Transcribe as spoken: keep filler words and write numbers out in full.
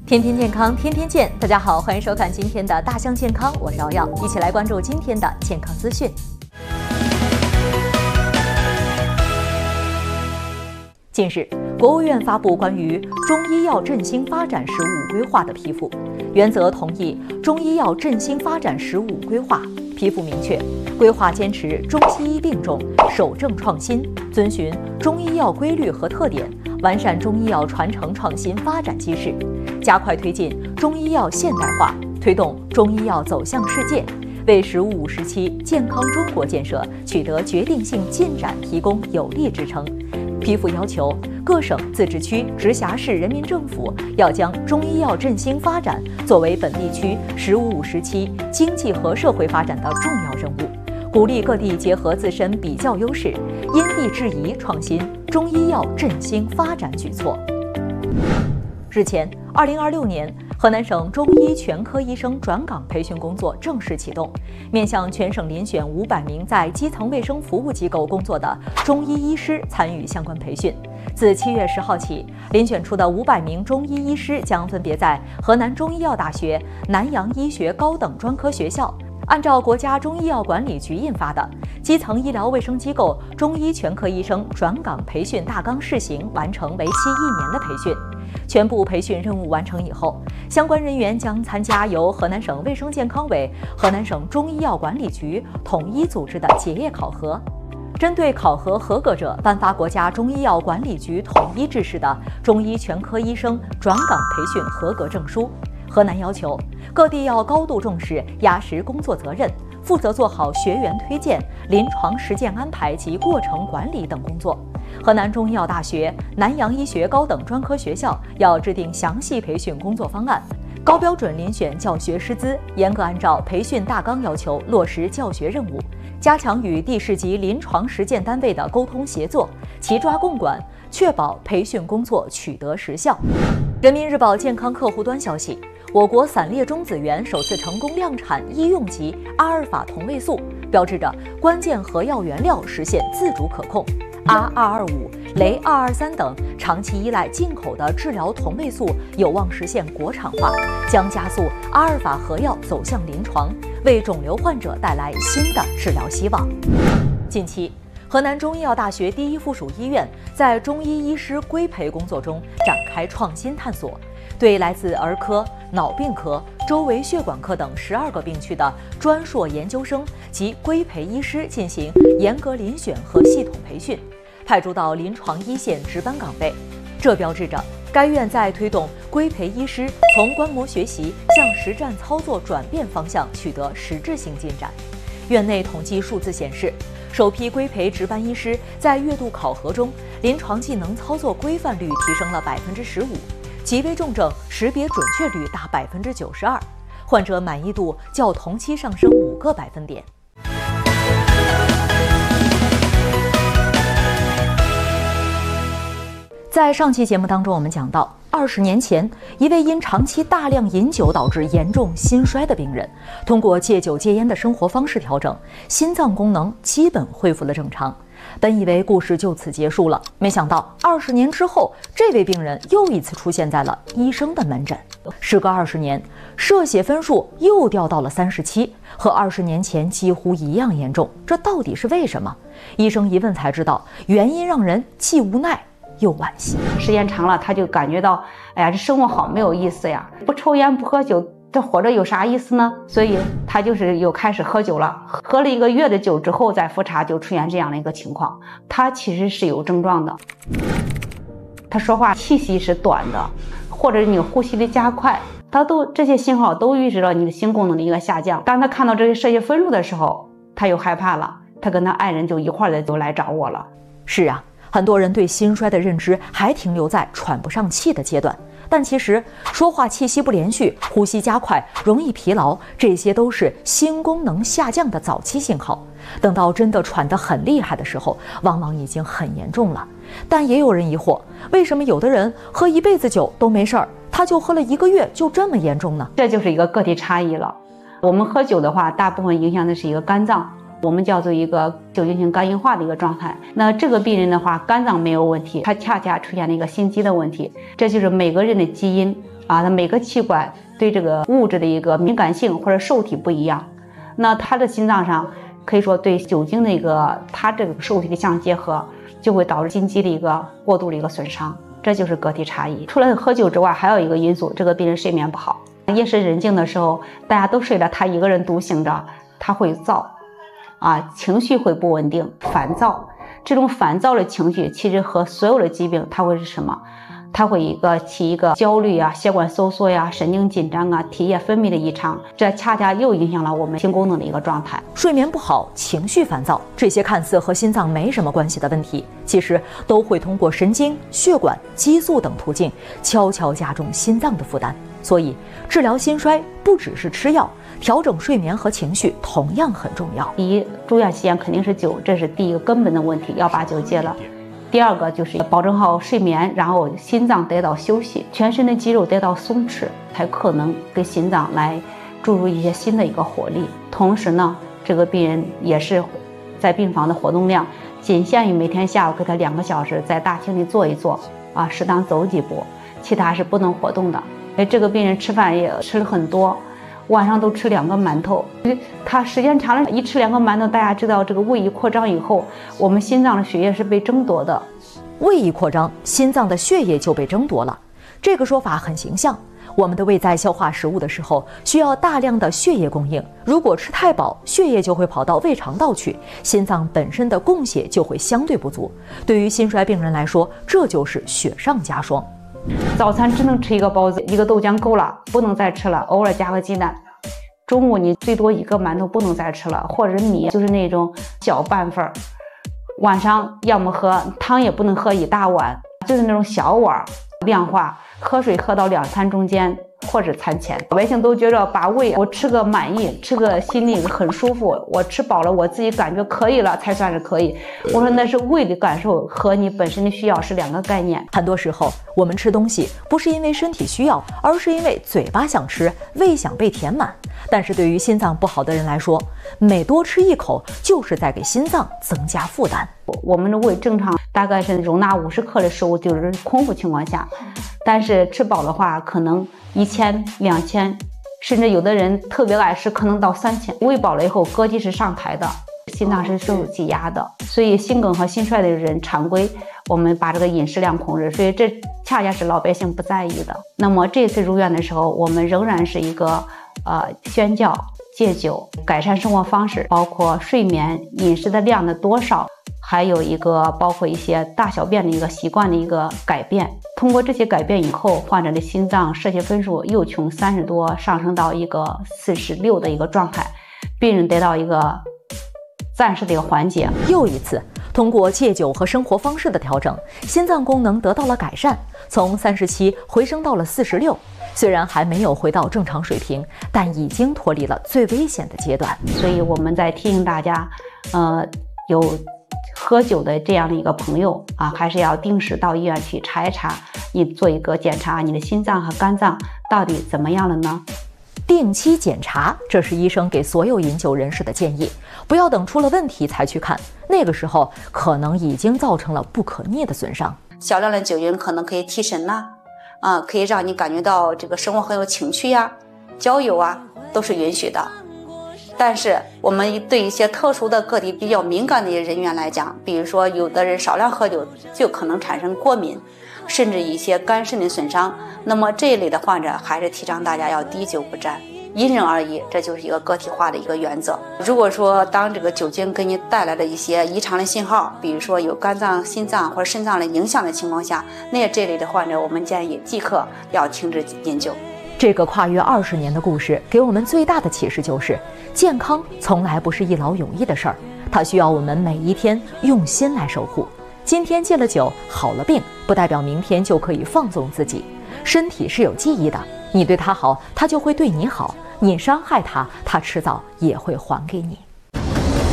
天天健康，天天见。大家好，欢迎收看今天的大象健康，我是瑶瑶，一起来关注今天的健康资讯。近日，国务院发布关于中医药振兴发展“十五”规划的批复，原则同意中医药振兴发展“十五”规划。批复明确，规划坚持中西医并重，守正创新，遵循中医药规律和特点，完善中医药传承创新发展机制，加快推进中医药现代化，推动中医药走向世界，为“十五”时期健康中国建设取得决定性进展提供有力支撑。批复要求各省、自治区、直辖市人民政府要将中医药振兴发展作为本地区“十五”时期经济和社会发展的重要任务，鼓励各地结合自身比较优势，因地制宜创新中医药振兴发展举措。日前，二零二六年河南省中医全科医生转岗培训工作正式启动，面向全省遴选五百名在基层卫生服务机构工作的中医医师参与相关培训。自七月十号起，遴选出的五百名中医医师将分别在河南中医药大学、南阳医学高等专科学校，按照国家中医药管理局印发的《基层医疗卫生机构中医全科医生转岗培训大纲试行》完成为期一年的培训。全部培训任务完成以后，相关人员将参加由河南省卫生健康委、河南省中医药管理局统一组织的结业考核。针对考核合格者，颁发国家中医药管理局统一制式的中医全科医生转岗培训合格证书。河南要求各地要高度重视压实工作责任，负责做好学员推荐、临床实践安排及过程管理等工作。河南中医药大学、南阳医学高等专科学校要制定详细培训工作方案，高标准遴选教学师资，严格按照培训大纲要求落实教学任务，加强与地市级临床实践单位的沟通协作，齐抓共管，确保培训工作取得实效。人民日报健康客户端消息，我国散列中子源首次成功量产医用级阿尔法同位素，标志着关键核药原料实现自主可控。阿二二五、雷二二三等长期依赖进口的治疗同位素有望实现国产化，将加速阿尔法核药走向临床，为肿瘤患者带来新的治疗希望。近期，河南中医药大学第一附属医院在中医医师规培工作中展开创新探索，对来自儿科、脑病科、周围血管科等十二个病区的专硕研究生及规培医师进行严格遴选和系统培训，派驻到临床一线值班岗位。这标志着该院在推动规培医师从观摩学习向实战操作转变方向取得实质性进展。院内统计数字显示，首批规培值班医师在月度考核中，临床技能操作规范率提升了百分之十五，极危重症识别准确率达百分之九十二，患者满意度较同期上升五个百分点。在上期节目当中，我们讲到，二十年前，一位因长期大量饮酒导致严重心衰的病人，通过戒酒戒烟的生活方式调整，心脏功能基本恢复了正常。本以为故事就此结束了，没想到二十年之后，这位病人又一次出现在了医生的门诊。时隔二十年，摄血分数又掉到了三十七，和二十年前几乎一样严重。这到底是为什么？医生一问才知道，原因让人既无奈又惋惜。 时间长了，他就感觉到，哎呀，这生活好没有意思呀！不抽烟不喝酒，这活着有啥意思呢？所以他就是又开始喝酒了。喝了一个月的酒之后再复查，就出现这样的一个情况。他其实是有症状的，他说话气息是短的，或者你呼吸的加快，他都这些信号都预示了你的心功能的一个下降。当他看到这些摄血分数的时候，他又害怕了，他跟他爱人就一块儿的就来找我了。 是啊。很多人对心衰的认知还停留在喘不上气的阶段，但其实说话气息不连续、呼吸加快、容易疲劳，这些都是心功能下降的早期信号。等到真的喘得很厉害的时候，往往已经很严重了。但也有人疑惑，为什么有的人喝一辈子酒都没事儿，他就喝了一个月就这么严重呢？ 这就是一个个体差异了。我们喝酒的话，大部分影响的是一个肝脏， 我们叫做一个酒精性肝硬化的一个状态。那这个病人的话，肝脏没有问题，他恰恰出现了一个心肌的问题。这就是每个人的基因啊，他每个器官对这个物质的一个敏感性或者受体不一样。那他的心脏上可以说对酒精的一个他这个受体的相结合，就会导致心肌的一个过度的一个损伤。这就是个体差异。除了喝酒之外，还有一个因素，这个病人睡眠不好。夜深人静的时候，大家都睡了，他一个人独醒着，他会躁啊，情绪会不稳定，烦躁。这种烦躁的情绪其实和所有的疾病它会是什么？它会一个起一个焦虑啊、血管收缩呀、神经紧张啊、体液分泌的异常，这恰恰又影响了我们性功能的一个状态。 睡眠不好、情绪烦躁，这些看似和心脏没什么关系的问题，其实都会通过神经、血管、激素等途径悄悄加重心脏的负担。所以，治疗心衰不只是吃药，调整睡眠和情绪同样很重要。 第一，住院期间肯定是酒，这是第一个根本的问题，要把酒戒了。第二个就是保证好睡眠，然后心脏得到休息，全身的肌肉得到松弛，才可能给心脏来注入一些新的一个活力。同时呢，这个病人也是在病房的活动量仅限于每天下午给他两个小时在大厅里坐一坐啊，适当走几步，其他是不能活动的。哎，这个病人吃饭也吃了很多，晚上都吃两个馒头，他时间长了，一吃两个馒头，大家知道这个胃一扩张以后，我们心脏的血液是被争夺的。 胃一扩张，心脏的血液就被争夺了。这个说法很形象。我们的胃在消化食物的时候，需要大量的血液供应。如果吃太饱，血液就会跑到胃肠道去，心脏本身的供血就会相对不足。对于心衰病人来说，这就是雪上加霜。 早餐只能吃一个包子，一个豆浆够了，不能再吃了，偶尔加个鸡蛋。中午你最多一个馒头，不能再吃了，或者米就是那种小半份。晚上要么喝汤，也不能喝一大碗，就是那种小碗量化，喝水喝到两餐中间或者餐前。老百姓都觉得把胃我吃个满意，吃个心里很舒服，我吃饱了我自己感觉可以了才算是可以。我说那是胃的感受和你本身的需要是两个概念。 很多时候我们吃东西不是因为身体需要，而是因为嘴巴想吃，胃想被填满。但是对于心脏不好的人来说，每多吃一口就是在给心脏增加负担。 我们的胃正常大概是容纳五十克的食物，就是空腹情况下，但是吃饱的话可能一千、两千，甚至有的人特别爱吃，可能到三千。喂饱了以后，膈肌是上抬的，心脏是受挤压的，所以心梗和心衰的人常规我们把这个饮食量控制，所以这恰恰是老百姓不在意的。那么这次入院的时候，我们仍然是一个呃宣教、戒酒、改善生活方式，包括睡眠、饮食的量的多少，还有一个包括一些大小便的一个习惯的一个改变。通过这些改变以后，患者的心脏射血分数又从三十多上升到一个四十六的一个状态，病人得到一个暂时的一个缓解。 又一次通过戒酒和生活方式的调整，心脏功能得到了改善，从三十七回升到了四十六。虽然还没有回到正常水平，但已经脱离了最危险的阶段。 所以我们在提醒大家，呃，有喝酒的这样的一个朋友啊，还是要定时到医院去查一查，你做一个检查，你的心脏和肝脏到底怎么样了呢？ 定期检查，这是医生给所有饮酒人士的建议，不要等出了问题才去看，那个时候可能已经造成了不可逆的损伤。 小量的酒精可能可以提神呐、啊，啊，可以让你感觉到这个生活很有情趣呀，交友啊都是允许的。但是我们对一些特殊的个体比较敏感的人员来讲，比如说有的人少量喝酒就可能产生过敏，甚至一些肝肾的损伤，那么这一类的患者还是提倡大家要滴酒不沾，因人而异，这就是一个个体化的一个原则。如果说当这个酒精给你带来的一些异常的信号，比如说有肝脏、心脏或者肾脏的影响的情况下，那这类的患者我们建议即刻要停止饮酒。 这个跨越二十年的故事给我们最大的启示就是，健康从来不是一劳永逸的事儿，它需要我们每一天用心来守护。今天戒了酒，好了病，不代表明天就可以放纵自己。身体是有记忆的，你对它好，它就会对你好；你伤害它，它迟早也会还给你。